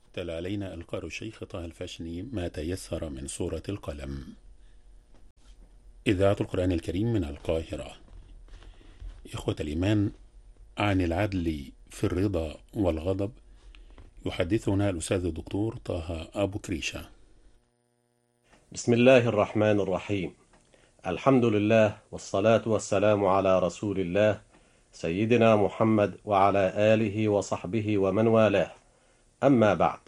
تلا علينا القارئ الشيخ طه الفاشني ما تيسر من سورة القلم. إذاعة القرآن الكريم من القاهرة. إخوة الإيمان، عن العدل في الرضا والغضب يحدثنا الأستاذ الدكتور طه أبو كريشة. بسم الله الرحمن الرحيم. الحمد لله والصلاة والسلام على رسول الله سيدنا محمد وعلى آله وصحبه ومن والاه. أما بعد،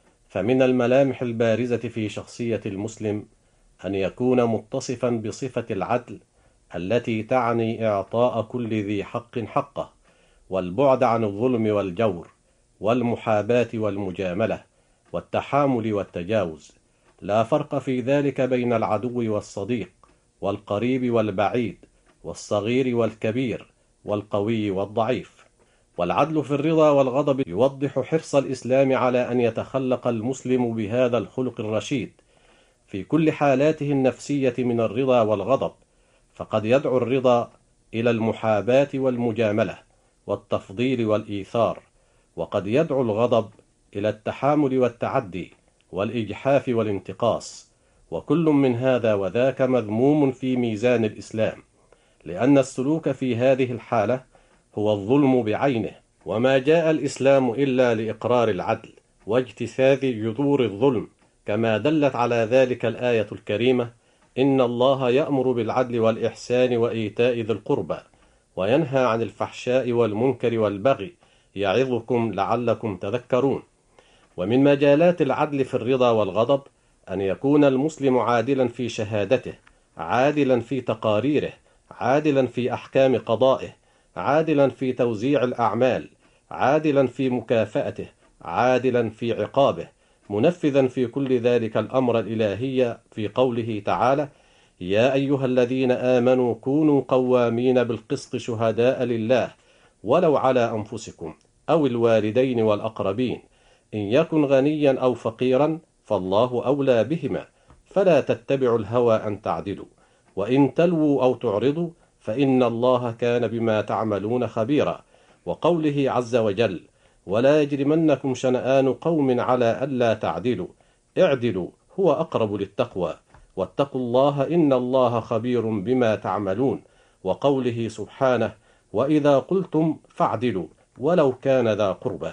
فمن الملامح البارزة في شخصية المسلم أن يكون متصفا بصفة العدل التي تعني إعطاء كل ذي حق حقه، والبعد عن الظلم والجور، والمحاباة والمجاملة، والتحامل والتجاوز. لا فرق في ذلك بين العدو والصديق، والقريب والبعيد، والصغير والكبير، والقوي والضعيف. والعدل في الرضا والغضب يوضح حرص الإسلام على أن يتخلق المسلم بهذا الخلق الرشيد في كل حالاته النفسية من الرضا والغضب، فقد يدعو الرضا إلى المحاباة والمجاملة والتفضيل والإيثار، وقد يدعو الغضب إلى التحامل والتعدي والإجحاف والانتقاص، وكل من هذا وذاك مذموم في ميزان الإسلام، لأن السلوك في هذه الحالة هو الظلم بعينه، وما جاء الإسلام إلا لإقرار العدل واجتثاث جذور الظلم، كما دلت على ذلك الآية الكريمة: إن الله يأمر بالعدل والإحسان وإيتاء ذي القربى وينهى عن الفحشاء والمنكر والبغي يعظكم لعلكم تذكرون. ومن مجالات العدل في الرضا والغضب أن يكون المسلم عادلا في شهادته، عادلا في تقاريره، عادلا في أحكام قضائه، عادلا في توزيع الأعمال، عادلا في مكافأته، عادلا في عقابه، منفذا في كل ذلك الأمر الإلهي في قوله تعالى: يا أيها الذين آمنوا كونوا قوامين بالقسط شهداء لله ولو على أنفسكم أو الوالدين والأقربين إن يكن غنيا أو فقيرا فالله أولى بهما فلا تتبعوا الهوى أن تعدلوا وإن تلووا أو تعرضوا فإن الله كان بما تعملون خبيرا. وقوله عز وجل: ولا يجرمنكم شنآن قوم على ألا تعدلوا اعدلوا هو أقرب للتقوى واتقوا الله إن الله خبير بما تعملون. وقوله سبحانه: وإذا قلتم فاعدلوا ولو كان ذا قربى.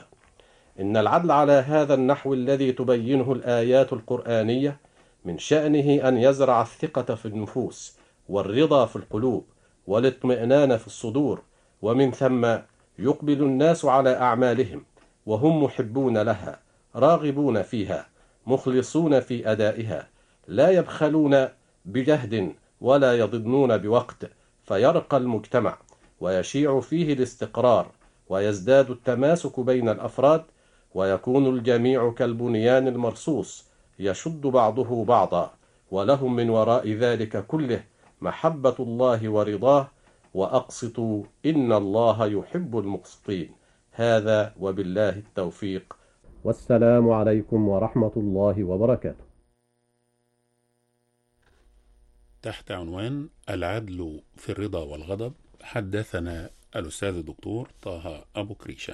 إن العدل على هذا النحو الذي تبينه الآيات القرآنية من شأنه أن يزرع الثقة في النفوس، والرضا في القلوب، والاطمئنان في الصدور، ومن ثم يقبل الناس على أعمالهم وهم محبون لها، راغبون فيها، مخلصون في أدائها، لا يبخلون بجهد ولا يضنون بوقت، فيرقى المجتمع ويشيع فيه الاستقرار ويزداد التماسك بين الأفراد، ويكون الجميع كالبنيان المرصوص يشد بعضه بعضا، ولهم من وراء ذلك كله محبة الله ورضاه، وأقسطوا إن الله يحب المقسطين. هذا وبالله التوفيق، والسلام عليكم ورحمة الله وبركاته. تحت عنوان العدل في الرضا والغضب حدثنا الأستاذ الدكتور طه أبو كريشة.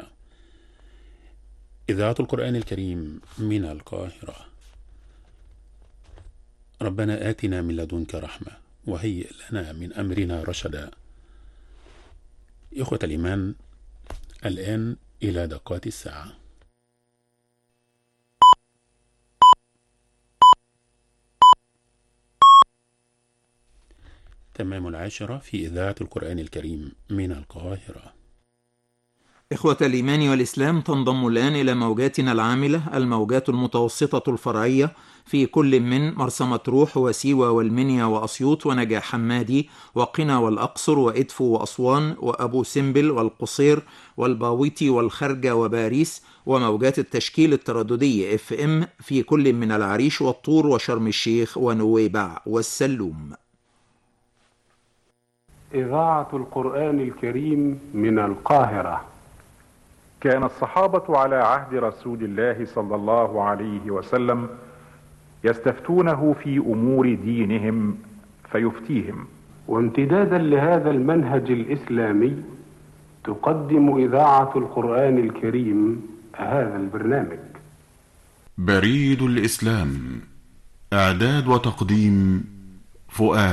إذاعة القرآن الكريم من القاهرة. ربنا آتنا من لدنك رحمة وهيئ لنا من أمرنا رشدا. إخوة الإيمان، الآن إلى دقات الساعة. تمام 10 في إذاعة القرآن الكريم من القاهرة. إخوة الإيمان والإسلام، تنضم الآن إلى موجاتنا العاملة الموجات المتوسطة الفرعية في كل من مرسى مطروح وسيوة والمنيا وأسيوط ونجاح حمادي وقنا والأقصر وإدفو وأسوان وأبو سمبل والقصير والباويتي والخرجة وباريس، وموجات التشكيل الترددي FM في كل من العريش والطور وشرم الشيخ ونويبع والسلوم. إذاعة القرآن الكريم من القاهرة. كان الصحابة على عهد رسول الله صلى الله عليه وسلم يستفتونه في أمور دينهم فيفتيهم. وامتدادا لهذا المنهج الإسلامي تقدم إذاعة القرآن الكريم هذا البرنامج. بريد الإسلام. إعداد وتقديم فؤاد